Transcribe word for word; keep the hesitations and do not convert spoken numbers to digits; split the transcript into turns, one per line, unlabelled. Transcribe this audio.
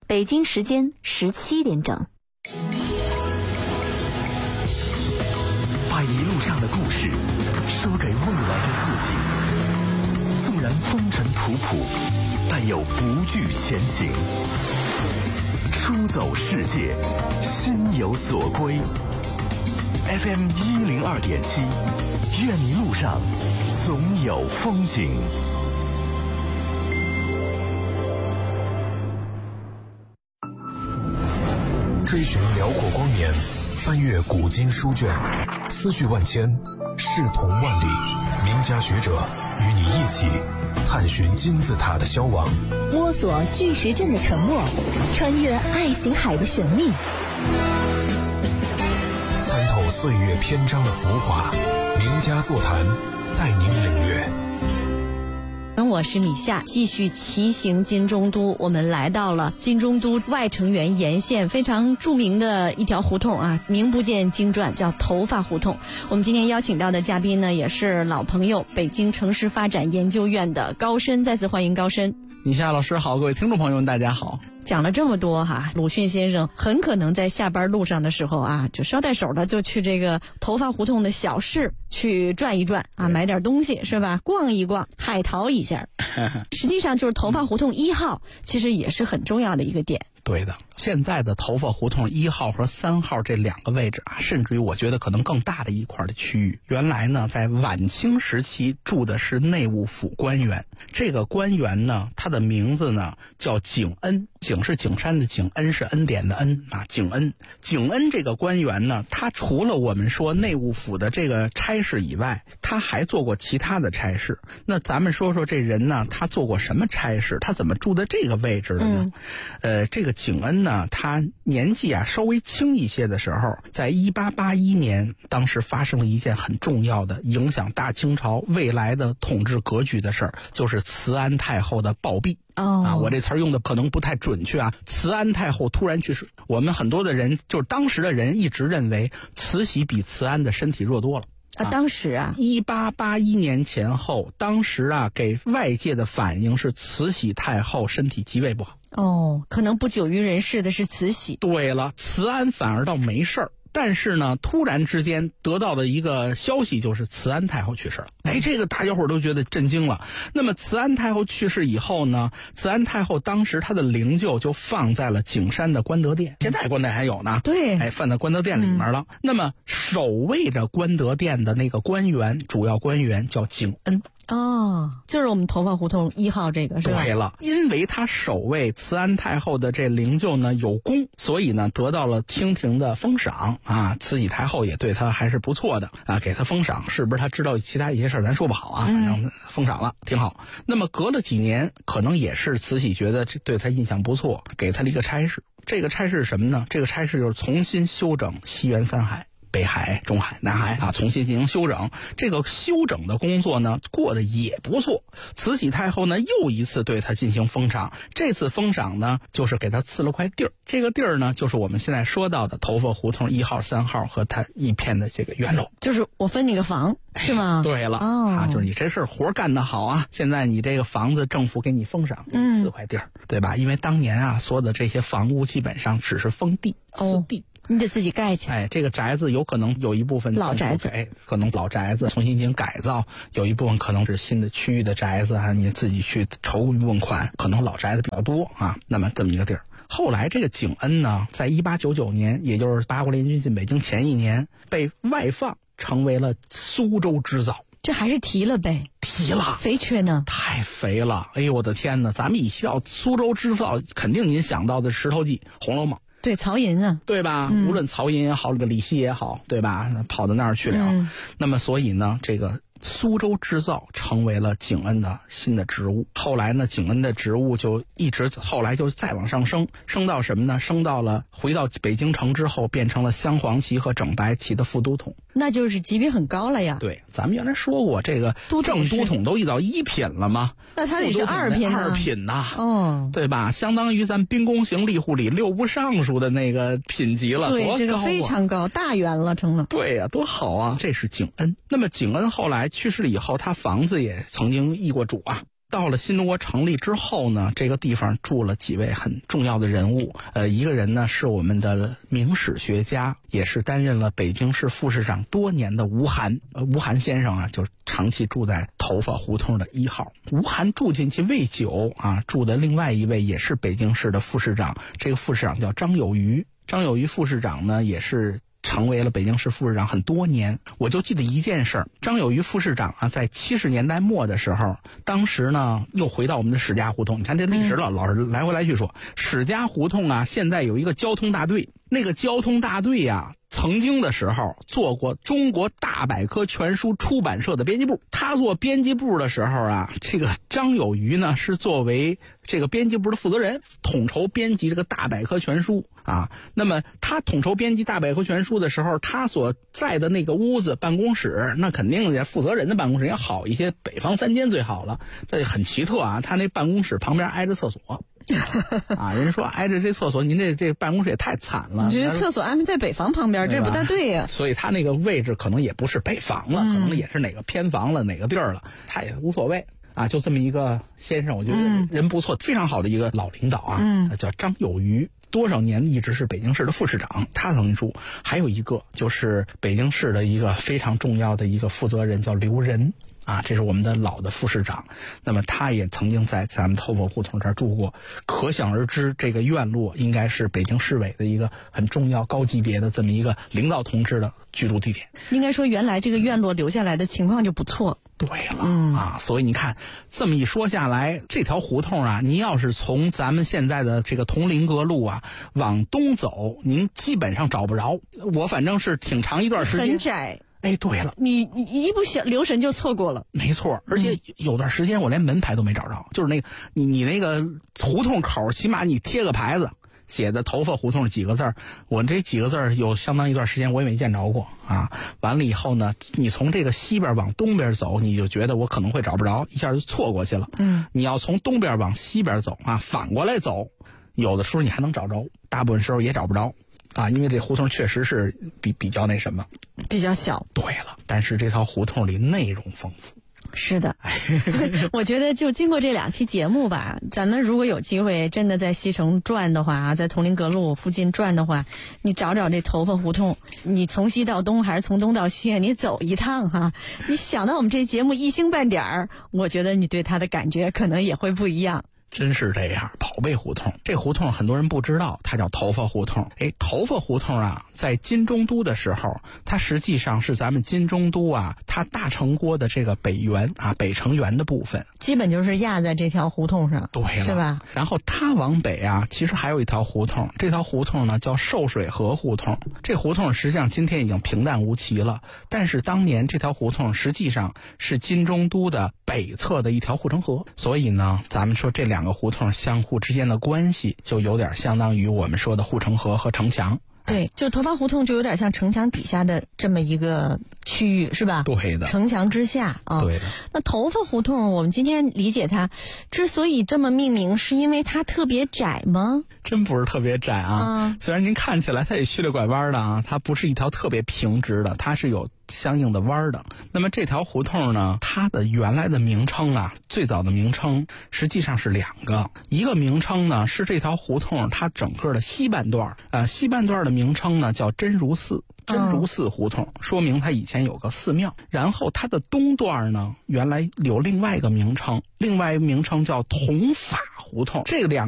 北京时间十七点整。
把一路上的故事说给未来的自己，纵然风尘仆仆，但又不惧前行。出走世界，心有所归。F M 一零二点七，愿你路上总有风景。
追寻辽阔光年，翻阅古今书卷，思绪万千，视同万里。名家学者与你一起探寻金字塔的消亡，
摸索巨石阵的沉默，穿越爱琴海的神秘，
参透岁月篇章的浮华。名家座谈，带您领略。
我是米夏，继续骑行金中都，我们来到了金中都外城园沿线非常著名的一条胡同啊，名不见经传，叫头发胡同。我们今天邀请到的嘉宾呢，也是老朋友，北京城市发展研究院的高深，再次欢迎高深。
米夏老师好，各位听众朋友们大家好。
讲了这么多哈，鲁迅先生很可能在下班路上的时候啊，就捎带手的就去这个头发胡同的小市去转一转啊，买点东西是吧？逛一逛，海淘一下。实际上就是头发胡同一号，其实也是很重要的一个点。
对的，现在的头发胡同一号和三号这两个位置啊，甚至于我觉得可能更大的一块的区域，原来呢在晚清时期住的是内务府官员。这个官员呢，他的名字呢叫景恩，景是景山的景，恩是恩典的恩啊，景恩。景恩这个官员呢，他除了我们说内务府的这个差事以外，他还做过其他的差事。那咱们说说这人呢，他做过什么差事？他怎么住在这个位置的呢？嗯、呃，这个景恩呢，他年纪啊稍微轻一些的时候，在一八八一年，当时发生了一件很重要的、影响大清朝未来的统治格局的事儿，就是慈安太后的暴毙。
哦，
啊，我这词儿用的可能不太准确啊。慈安太后突然去世，我们很多的人，就是当时的人一直认为慈禧比慈安的身体弱多了。
啊，当时啊，
一八八一年前后，当时啊，给外界的反应是慈禧太后身体极为不好。
哦，可能不久于人世的是慈禧。
对了，慈安反而倒没事儿。但是呢，突然之间得到的一个消息就是慈安太后去世了。哎，这个大家伙都觉得震惊了。那么慈安太后去世以后呢，慈安太后当时她的灵柩就放在了景山的官德殿，现在官德还有呢。
对，
哎，放在官德殿里面了。嗯、那么守卫着官德殿的那个官员，主要官员叫景恩。
哦，就是我们头发胡同一号这个是吧？
对了，因为他守卫慈安太后的这灵柩呢有功，所以呢得到了清廷的封赏啊。慈禧太后也对他还是不错的啊，给他封赏，是不是他知道其他一些事儿咱说不好啊，反正封赏了挺好。那么隔了几年，可能也是慈禧觉得这对他印象不错，给他了一个差事。这个差事是什么呢？这个差事就是重新修整西园三海。北海、中海、南海啊，重新进行修整。这个修整的工作呢，过得也不错。慈禧太后呢，又一次对他进行封赏。这次封赏呢，就是给他赐了块地儿。这个地儿呢，就是我们现在说到的头发胡同一号、三号和他一片的这个院落。
就是我分你个房，是吗？
哎、对了，
哦、
啊，就是你这事儿活干得好啊！现在你这个房子，政府给你封赏，给你四块地儿，嗯、对吧？因为当年啊，所有的这些房屋基本上只是封地、私地。
哦，你得自己盖起来。
哎，这个宅子有可能有一部分
老宅子，
哎，可能老宅子重新进行改造，有一部分可能是新的区域的宅子啊，你自己去筹问款，可能老宅子比较多啊。那么这么一个地儿，后来这个景恩呢，在一八九九年，也就是八国联军进北京前一年，被外放成为了苏州织造。
这还是提了呗？
提了，
肥缺呢？
太肥了！哎呦我的天哪！咱们一提到苏州织造，肯定您想到的《石头记》《红楼梦》。
对，曹寅啊，
对吧？
嗯、
无论曹寅也好，这个李希也好，对吧？跑到那儿去了。嗯、那么，所以呢，这个苏州织造成为了景恩的新的职务。后来呢，景恩的职务就一直后来就再往上升，升到什么呢？升到了回到北京城之后，变成了镶黄旗和整白旗的副都统。
那就是级别很高了呀。
对，咱们原来说过，这个正都统都已到一品了吗？
那他得是二品
二品呐，
哦，
对吧？相当于咱兵工刑吏户礼六部尚书的那个品级了，
对，
多高啊！
这个非常高，大员了成了。
对呀、啊，多好啊！这是景恩。那么景恩后来去世了以后，他房子也曾经易过主啊。 到了新中国成立之后呢，这个地方住了几位很重要的人物。呃，一个人呢是我们的明史学家，也是担任了北京市副市长多年的吴晗。呃，吴晗先生啊，就长期住在头发胡同的一号。吴晗住进去未久啊，住的另外一位也是北京市的副市长，这个副市长叫张有余。张有余副市长呢，也是成为了北京市副市长很多年。我就记得一件事儿，张有余副市长啊，在七十年代末的时候，当时呢又回到我们的史家胡同。你看这历史了，嗯、老是来回来去说史家胡同啊，现在有一个交通大队，那个交通大队呀、啊，曾经的时候做过中国大百科全书出版社的编辑部。他做编辑部的时候啊，这个张有余呢是作为这个编辑部的负责人，统筹编辑这个大百科全书啊。那么他统筹编辑大百科全书的时候，他所在的那个屋子办公室，那肯定的负责人的办公室也好一些，北方三间最好了。这很奇特啊，他那办公室旁边挨着厕所。啊，人家说挨着这厕所，您这这办公室也太惨了。
你这厕所安排在北房旁边，这不大对呀、啊。
所以他那个位置可能也不是北房了，嗯、可能也是哪个偏房了，哪个地儿了，他也无所谓啊。就这么一个先生，我觉得人不错，嗯、非常好的一个老领导啊，嗯、叫张有余。多少年一直是北京市的副市长，他曾经住。还有一个就是北京市的一个非常重要的一个负责人，叫刘仁。啊，这是我们的老的副市长，那么他也曾经在咱们头发胡同这儿住过，可想而知，这个院落应该是北京市委的一个很重要、高级别的这么一个领导同志的居住地点。
应该说，原来这个院落留下来的情况就不错。
对了，嗯啊，所以你看，这么一说下来，这条胡同啊，您要是从咱们现在的这个铜陵阁路啊往东走，您基本上找不着。我反正是挺长一段时间，
很窄。
哎，对了，
你你一不小留神就错过了。
没错，而且有段时间我连门牌都没找着，嗯、就是那个你你那个胡同口，起码你贴个牌子，写的头发胡同几个字儿，我这几个字儿有相当一段时间我也没见着过啊。完了以后呢，你从这个西边往东边走，你就觉得我可能会找不着，一下就错过去了。嗯，你要从东边往西边走啊，反过来走，有的时候你还能找着，大部分时候也找不着。啊，因为这胡同确实是比比较那什么，
比较小。
对了，但是这条胡同里内容丰富。
是的，我觉得就经过这两期节目吧，咱们如果有机会真的在西城转的话，在铜陵阁路附近转的话，你找找这头发胡同，你从西到东还是从东到西，你走一趟哈，你想到我们这节目一星半点儿，我觉得你对它的感觉可能也会不一样。
真是这样，宝贝胡同这胡同很多人不知道，它叫头发胡同。哎，头发胡同啊，在金中都的时候，它实际上是咱们金中都啊，它大城郭的这个北园啊，北城园的部分，
基本就是压在这条胡同上，
对了，
是吧？
然后它往北啊，其实还有一条胡同，这条胡同呢叫寿水河胡同。这胡同实际上今天已经平淡无奇了，但是当年这条胡同实际上是金中都的北侧的一条护城河，所以呢，咱们说这两个胡同相互之间的关系就有点相当于我们说的护城河和城墙。
对，就头发胡同就有点像城墙底下的这么一个区域，是吧？
对的，
城墙之下啊。
对的。
那头发胡同，我们今天理解它之所以这么命名，是因为它特别窄吗？
真不是特别窄啊。嗯、虽然您看起来它也曲里拐弯的啊，它不是一条特别平直的，它是有相应的弯的。那么这条胡同呢，它的原来的名称啊，最早的名称实际上是两个，一个名称呢是这条胡同它整个的西半段，呃，西半段的名称呢叫真如寺。真如寺胡同，说明它以前有个寺庙。然后它的东段呢，原来有另外一个名称，另外一个名称叫同法胡同。这两